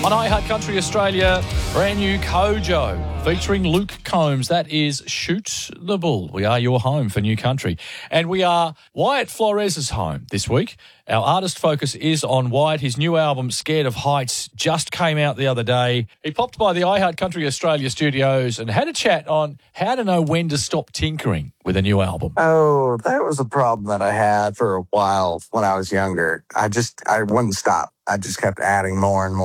On iHeart Country Australia, brand new Kojo featuring Luke Combs. That is Shoot the Bull. We are your home for new country. And we are Wyatt Flores' home this week. Our artist focus is on Wyatt. His new album, Scared of Heights, just came out the other day. He popped by the iHeart Country Australia studios and had a chat on how to know when to stop tinkering with a new album. Oh, that was a problem that I had for a while when I was younger. I wouldn't stop. I just kept adding more and more.